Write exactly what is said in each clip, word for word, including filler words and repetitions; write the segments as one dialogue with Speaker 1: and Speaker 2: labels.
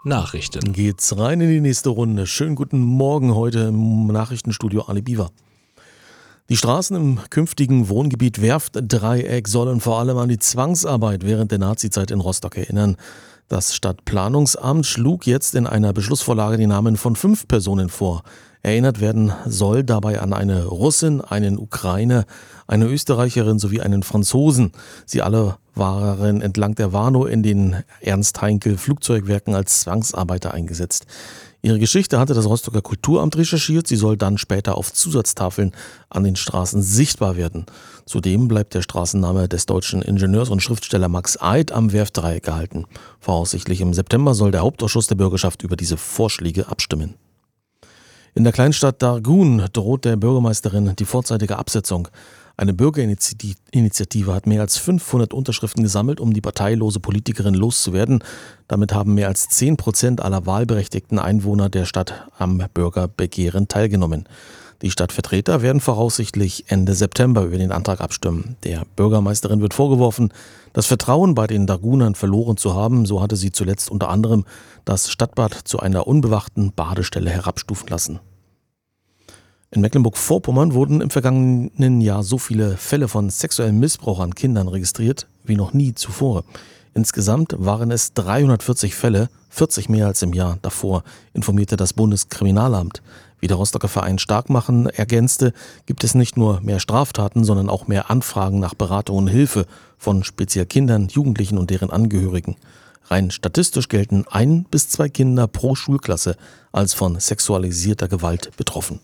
Speaker 1: Nachrichten.
Speaker 2: Geht's rein in die nächste Runde. Schönen guten Morgen heute im Nachrichtenstudio Ali Biwa. Die Straßen im künftigen Wohngebiet Werftdreieck sollen vor allem an die Zwangsarbeit während der Nazizeit in Rostock erinnern. Das Stadtplanungsamt schlug jetzt in einer Beschlussvorlage die Namen von fünf Personen vor. Erinnert werden soll dabei an eine Russin, einen Ukrainer, eine Österreicherin sowie einen Franzosen. Sie alle waren entlang der Warnow in den Ernst-Heinkel-Flugzeugwerken als Zwangsarbeiter eingesetzt. Ihre Geschichte hatte das Rostocker Kulturamt recherchiert. Sie soll dann später auf Zusatztafeln an den Straßen sichtbar werden. Zudem bleibt der Straßenname des deutschen Ingenieurs und Schriftstellers Max Eid am Werftdreieck gehalten. Voraussichtlich im September soll der Hauptausschuss der Bürgerschaft über diese Vorschläge abstimmen. In der Kleinstadt Dargun droht der Bürgermeisterin die vorzeitige Absetzung. Eine Bürgerinitiative hat mehr als fünfhundert Unterschriften gesammelt, um die parteilose Politikerin loszuwerden. Damit haben mehr als zehn Prozent aller wahlberechtigten Einwohner der Stadt am Bürgerbegehren teilgenommen. Die Stadtvertreter werden voraussichtlich Ende September über den Antrag abstimmen. Der Bürgermeisterin wird vorgeworfen, das Vertrauen bei den Dargunern verloren zu haben. So hatte sie zuletzt unter anderem das Stadtbad zu einer unbewachten Badestelle herabstufen lassen. In Mecklenburg-Vorpommern wurden im vergangenen Jahr so viele Fälle von sexuellem Missbrauch an Kindern registriert wie noch nie zuvor. Insgesamt waren es dreihundertvierzig Fälle, vierzig mehr als im Jahr davor, informierte das Bundeskriminalamt. Wie der Rostocker Verein Starkmachen ergänzte, gibt es nicht nur mehr Straftaten, sondern auch mehr Anfragen nach Beratung und Hilfe von speziell Kindern, Jugendlichen und deren Angehörigen. Rein statistisch gelten ein bis zwei Kinder pro Schulklasse als von sexualisierter Gewalt betroffen.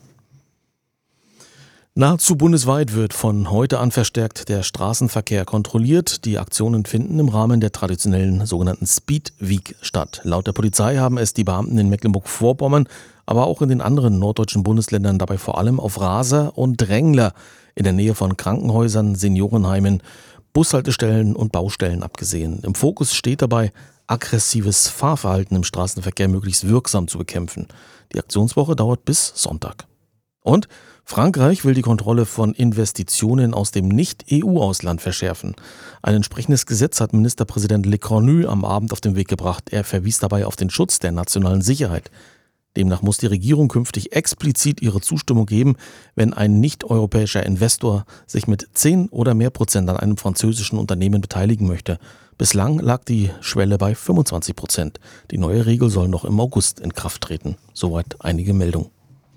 Speaker 2: Nahezu bundesweit wird von heute an verstärkt der Straßenverkehr kontrolliert. Die Aktionen finden im Rahmen der traditionellen sogenannten Speed Week statt. Laut der Polizei haben es die Beamten in Mecklenburg-Vorpommern, aber auch in den anderen norddeutschen Bundesländern dabei vor allem auf Raser und Drängler in der Nähe von Krankenhäusern, Seniorenheimen, Bushaltestellen und Baustellen abgesehen. Im Fokus steht dabei, aggressives Fahrverhalten im Straßenverkehr möglichst wirksam zu bekämpfen. Die Aktionswoche dauert bis Sonntag. Und Frankreich will die Kontrolle von Investitionen aus dem Nicht-E U-Ausland verschärfen. Ein entsprechendes Gesetz hat Ministerpräsident Le Cornu am Abend auf den Weg gebracht. Er verwies dabei auf den Schutz der nationalen Sicherheit. Demnach muss die Regierung künftig explizit ihre Zustimmung geben, wenn ein nicht-europäischer Investor sich mit zehn oder mehr Prozent an einem französischen Unternehmen beteiligen möchte. Bislang lag die Schwelle bei fünfundzwanzig Prozent. Die neue Regel soll noch im August in Kraft treten. Soweit einige Meldungen.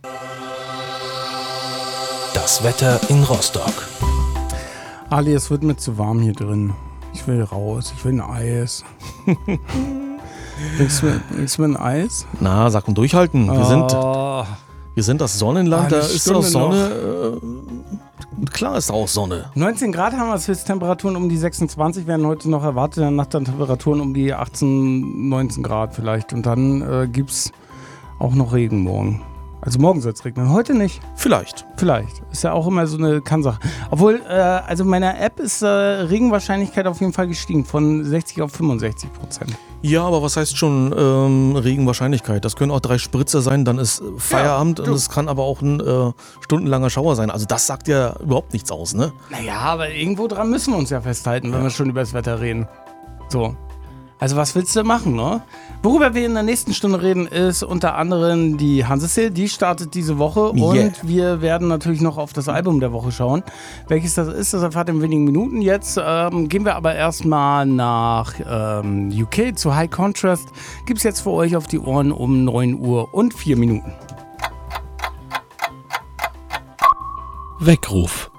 Speaker 1: Das Wetter in Rostock.
Speaker 3: Ali, es wird mir zu warm hier drin. Ich will raus, ich will ein Eis. Willst du, willst du mir ein Eis?
Speaker 2: Na, sag und durchhalten. Wir,
Speaker 3: oh.
Speaker 2: sind, wir sind das Sonnenland, da ist auch Sonne. Äh, klar ist auch Sonne.
Speaker 3: neunzehn Grad haben wir als Höchsttemperaturen um die sechsundzwanzig, werden heute noch erwartet. Dann Nacht dann Temperaturen um die achtzehn, neunzehn Grad vielleicht. Und dann äh, gibt es auch noch Regen morgen. Also morgen soll es regnen, heute nicht.
Speaker 2: Vielleicht.
Speaker 3: Vielleicht. Ist ja auch immer so eine Kannsache. Obwohl, äh, also meiner App ist äh, Regenwahrscheinlichkeit auf jeden Fall gestiegen, von sechzig auf fünfundsechzig Prozent.
Speaker 2: Ja, aber was heißt schon ähm, Regenwahrscheinlichkeit? Das können auch drei Spritzer sein, dann ist Feierabend ja, und es kann aber auch ein äh, stundenlanger Schauer sein. Also das sagt ja überhaupt nichts aus, ne?
Speaker 3: Naja, aber irgendwo dran müssen wir uns ja festhalten, wenn ja. wir schon über das Wetter reden. So. Also was willst du machen, ne? Worüber wir in der nächsten Stunde reden, ist unter anderem die Hansesale. Die startet diese Woche und yeah. wir werden natürlich noch auf das Album der Woche schauen. Welches das ist, das erfahrt ihr in wenigen Minuten. Jetzt ähm, gehen wir aber erstmal nach ähm, U K zu High Contrast. Gibt's jetzt für euch auf die Ohren um neun Uhr und vier Minuten.
Speaker 1: Weckruf.